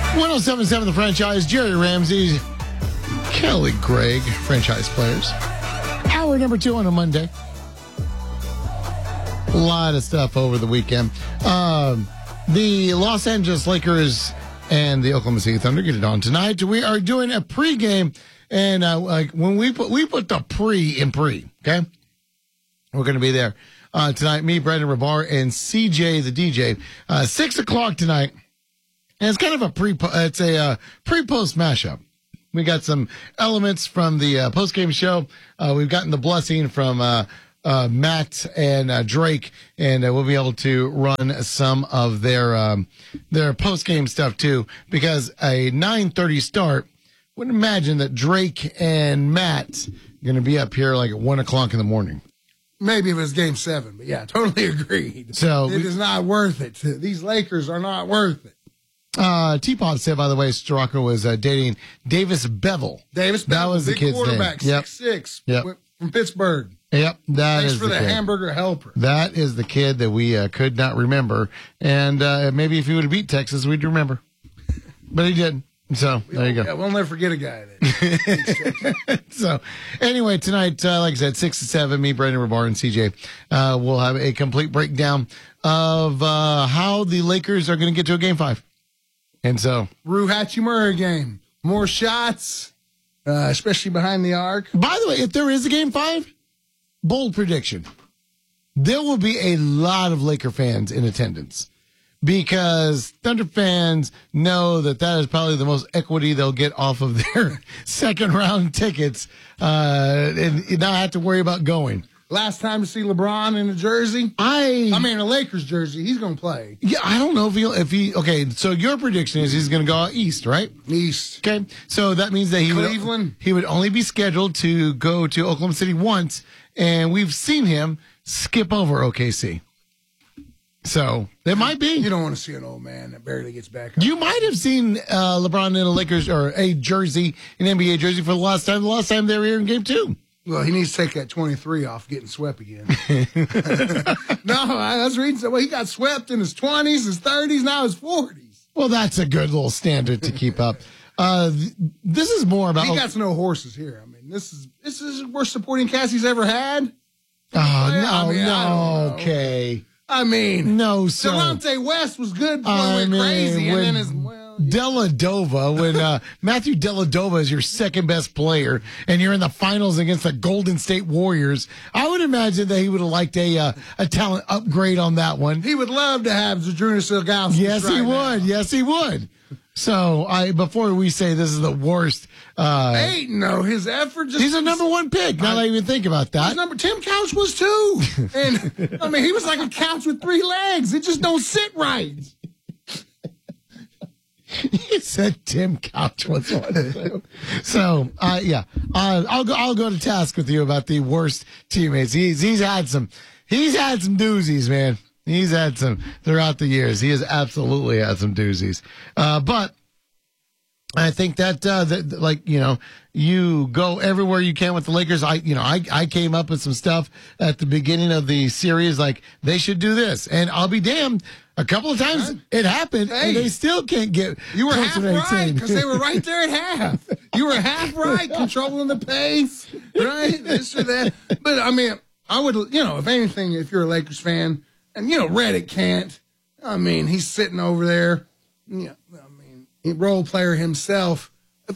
1077 The Franchise, Jerry Ramsey, Kelly Craig, franchise players. Hour number 2 on a Monday. A lot of stuff over the weekend. The Los Angeles Lakers and the Oklahoma City Thunder get it on tonight. We are doing a pregame, and when we put the pre in pre, okay? We're going to be there tonight. Me, Brandon Rabar, and CJ the DJ. 6 o'clock tonight. And it's kind of a pre-post mashup. We got some elements from the post-game show. We've gotten the blessing from Matt and Drake, and we'll be able to run some of their post-game stuff too. Because a 9:30 start, wouldn't imagine that Drake and Matt are going to be up here like at 1 o'clock in the morning. Maybe if it was Game 7, but yeah, totally agreed. So it is not worth it. These Lakers are not worth it. T-Pop said, by the way, Straka was dating Davis Bevel. Davis Bevel, that was big the kid's quarterback, name. 6'6", Yep. from Pittsburgh. Yep, Thanks for the kid. hamburger helper. That is the kid that we could not remember. And maybe if he would have beat Texas, we'd remember. But he didn't. So, there you go. Yeah, we'll never forget a guy that. So, anyway, tonight, like I said, 6 to 7, me, Brandon Rabar, and CJ will have a complete breakdown of how the Lakers are going to get to a Game 5. And so, Rue Hachimura game. More shots, especially behind the arc. By the way, if there is a Game 5, bold prediction, there will be a lot of Laker fans in attendance because Thunder fans know that is probably the most equity they'll get off of their second round tickets and not have to worry about going. Last time to see LeBron in a jersey? I mean, a Lakers jersey. He's going to play. Yeah, I don't know if he, okay, so your prediction is he's going to go out east, right? East. Okay, so that means that he would only be scheduled to go to Oklahoma City once, and we've seen him skip over OKC. So, there might be. You don't want to see an old man that barely gets back up. You might have seen LeBron in a Lakers, or a jersey, an NBA jersey for the last time they were here in Game 2. Well, he needs to take that 23 off getting swept again. No, I was reading. Well, he got swept in his 20s, his 30s, now his 40s. Well, that's a good little standard to keep up. This is more about... He got no horses here. I mean, this is the worst supporting cast he's ever had. Oh, okay. I mean, no, sir. Delonte West was good before he went crazy. And then Dellavedova, when Matthew Dellavedova is your second best player and you're in the finals against the Golden State Warriors, I would imagine that he would have liked a talent upgrade on that one. He would love to have Zydrunas Ilgauskas. Yes, he would. Now. Yes, he would. So, before we say this is the worst... his effort just... He's a number one pick, now that I even think about that. Tim Couch was too. And, I mean, he was like a couch with 3 legs. It just don't sit right. He said Tim Couch was one too. So, yeah, I'll go to task with you about the worst teammates. He's had some doozies, man. He's had some throughout the years. He has absolutely had some doozies. But I think that you go everywhere you can with the Lakers. I came up with some stuff at the beginning of the series, like they should do this, and I'll be damned. A couple of times it happened, and they still can't get. You were half right because they were right there at half. You were half right, controlling the pace, right? This or that. But I mean, I would, if anything, if you're a Lakers fan, and Redick can't. I mean, he's sitting over there. Role player himself.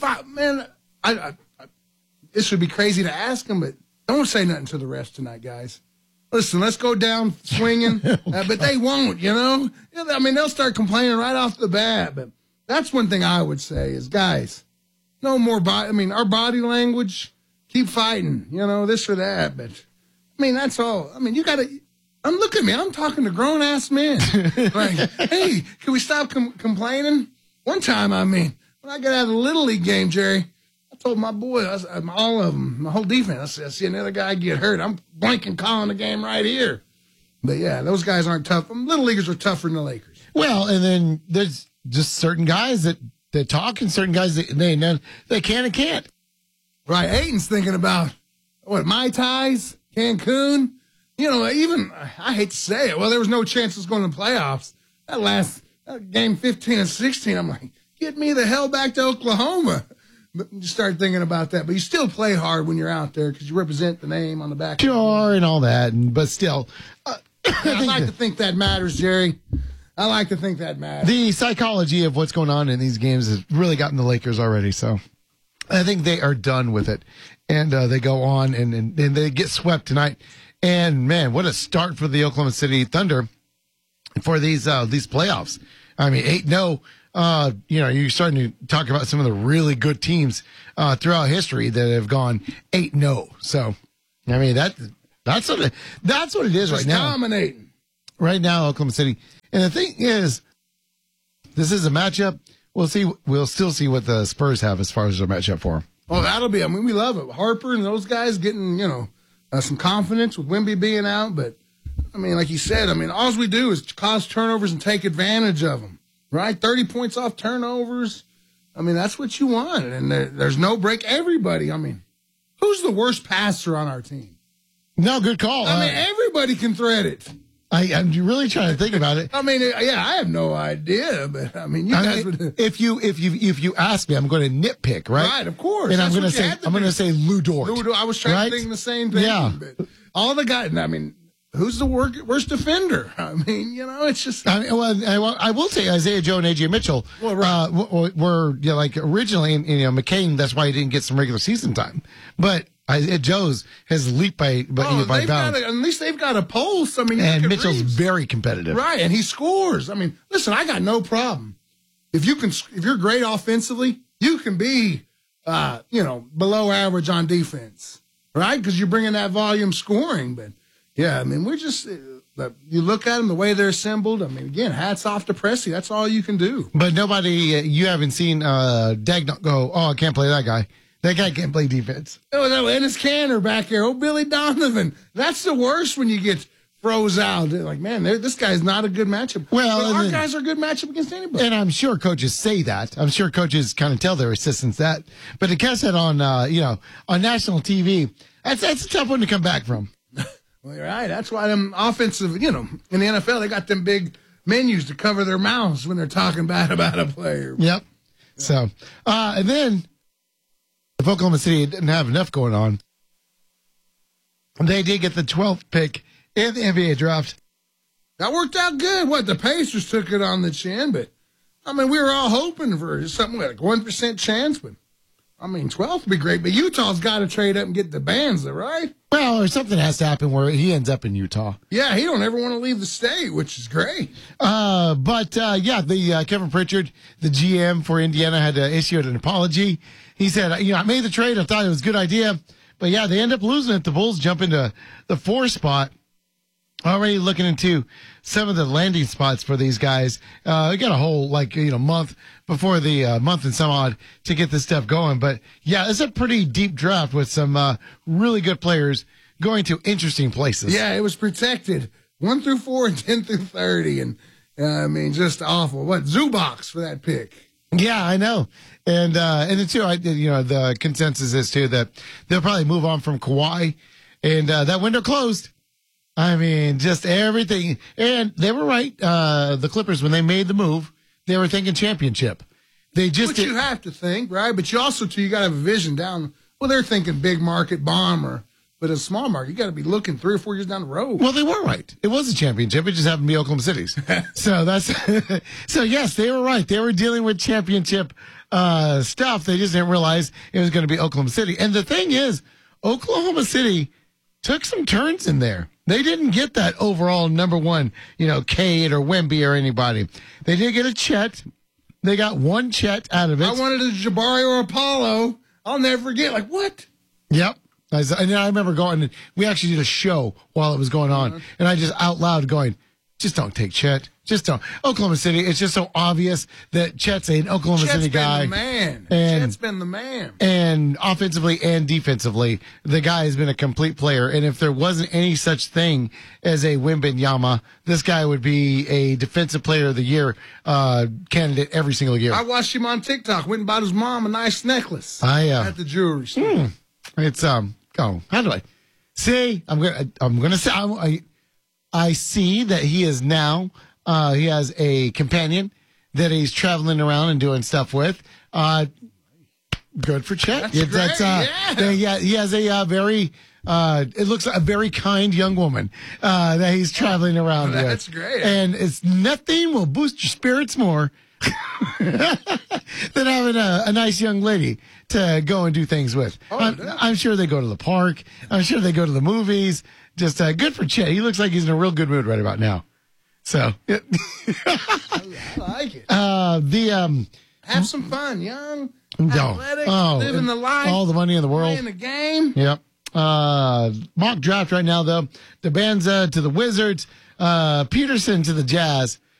This would be crazy to ask him, but don't say nothing to the refs tonight, guys. Listen, let's go down swinging, but they won't, I mean, they'll start complaining right off the bat, but that's one thing I would say is, guys, no more our body language, keep fighting, this or that, but, I mean, that's all. I mean, look at me, I'm talking to grown-ass men. Like, hey, can we stop complaining? One time, when I got out of the Little League game, Jerry, I told my boy, all of them, my whole defense, I see another guy get hurt. I'm blanking calling the game right here. But, yeah, those guys aren't tough. Little leaguers are tougher than the Lakers. Well, and then there's just certain guys that talk and certain guys that they can and can't. Right. Ayton's thinking about, Mai Tais, Cancun. Even, I hate to say it, well, there was no chance it was going to the playoffs. That last game 15 and 16, I'm like, get me the hell back to Oklahoma. But you start thinking about that. But you still play hard when you're out there because you represent the name on the back. Sure, and all that, but still. I like to think that matters, Jerry. I like to think that matters. The psychology of what's going on in these games has really gotten the Lakers already, so I think they are done with it. And they go on and they get swept tonight. And, man, what a start for the Oklahoma City Thunder for these playoffs. I mean, 8-0. You're starting to talk about some of the really good teams throughout history that have gone 8-0. So, I mean, that's what it is right now. Dominating. Right now, Oklahoma City. And the thing is, this is a matchup. We'll still see what the Spurs have as far as their matchup for them. Oh, that'll be. I mean, we love it. Harper and those guys getting, some confidence with Wemby being out. But, I mean, like you said, all we do is cause turnovers and take advantage of them, right? 30 points off turnovers. I mean, that's what you want. And there's no break. Everybody, who's the worst passer on our team? No, good call. Everybody can thread it. I'm really trying to think about it. I have no idea, but you guys would. If you ask me, I'm going to nitpick, right? Right, of course. And I'm going to say Lou Dort. I was trying to think the same thing. Yeah. But all the guys. Who's the worst defender? It's just. I will say Isaiah Joe and AJ Mitchell were originally, McCain. That's why he didn't get some regular season time, but. Joe's has leaped by bounds. At least they've got a pulse. And Mitchell's very competitive, right? And he scores. Listen, I got no problem if you're great offensively, you can be, below average on defense, right? Because you're bringing that volume scoring. But yeah, we're just. You look at them the way they're assembled. Again, hats off to Pressey. That's all you can do. But nobody, you haven't seen Dagnall go. Oh, I can't play that guy. That guy can't play defense. Oh, no, Ennis Canner back there. Oh, Billy Donovan. That's the worst when you get froze out. They're like, man, this guy's not a good matchup. Well, our guys are a good matchup against anybody. And I'm sure coaches say that. I'm sure coaches kind of tell their assistants that. But to catch that on, on national TV, that's a tough one to come back from. Well, you're right. That's why them offensive, in the NFL, they got them big menus to cover their mouths when they're talking bad about a player. Yep. So, and then. If Oklahoma City didn't have enough going on, they did get the 12th pick in the NBA draft. That worked out good. The Pacers took it on the chin, but, we were all hoping for something like a 1% chance, but, 12th would be great. But Utah's got to trade up and get the Banza, right? Well, or something has to happen where he ends up in Utah. Yeah, he don't ever want to leave the state, which is great. Kevin Pritchard, the GM for Indiana, had to issue an apology. He said, I made the trade. I thought it was a good idea. But, yeah, they end up losing it. The Bulls jump into the 4 spot. Already looking into some of the landing spots for these guys. We got a whole, month before the month and some odd to get this stuff going. But, yeah, it's a pretty deep draft with some really good players going to interesting places. Yeah, it was protected. 1 through 4 and 10 through 30. And, just awful. Zubox for that pick. Yeah, I know. And then too, the consensus is too that they'll probably move on from Kawhi, and that window closed. Just everything. And they were right. The Clippers, when they made the move, they were thinking championship. Which you have to think, right? But you also you got to have a vision down. Well, they're thinking big market bomber. But a small market, you got to be looking 3 or 4 years down the road. Well, they were right. It was a championship. It just happened to be Oklahoma City's. So yes, they were right. They were dealing with championship stuff. They just didn't realize it was going to be Oklahoma City. And the thing is, Oklahoma City took some turns in there. They didn't get that overall number 1, Cade or Wemby or anybody. They did get a Chet. They got one Chet out of it. I wanted a Jabari or Apollo. I'll never forget. What? Yep. And I remember going, we actually did a show while it was going on, and I just out loud going, just don't take Chet. Just don't. Oklahoma City, it's just so obvious that Chet's an Oklahoma City guy. Chet's been the man. And offensively and defensively, the guy has been a complete player. And if there wasn't any such thing as a Wembanyama, this guy would be a defensive player of the year candidate every single year. I watched him on TikTok, went and bought his mom a nice necklace at the jewelry store. It's, how do I see? I'm going to say, I see that he is now, he has a companion that he's traveling around and doing stuff with. Good for Chet. That's great. Yeah, he has a very. It looks like a very kind young woman that he's traveling around with. That's great. And it's nothing will boost your spirits more than having a nice young lady to go and do things with. I'm sure they go to the park. I'm sure they go to the movies. Just good for Chet. He looks like he's in a real good mood right about now. So I like it. Have some fun, young, athletic, living the life, all the money in the world, playing the game. Yep. Mock draft right now though. Debanza to the Wizards, Peterson to the Jazz.